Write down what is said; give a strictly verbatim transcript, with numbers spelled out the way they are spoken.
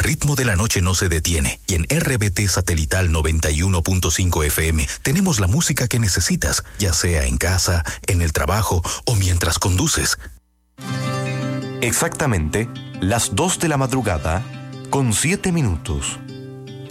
ritmo de la noche no se detiene y en R B T Satelital noventa y uno punto cinco F M tenemos la música que necesitas, ya sea en casa, en el trabajo o mientras conduces. Exactamente las dos de la madrugada con siete minutos.